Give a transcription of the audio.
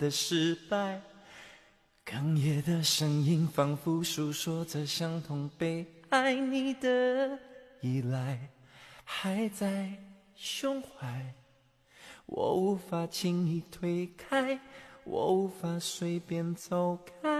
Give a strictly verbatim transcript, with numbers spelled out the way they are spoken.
的失败，哽咽的声音仿佛诉说着相同被爱你的依赖，还在胸怀，我无法轻易推开，我无法随便走开。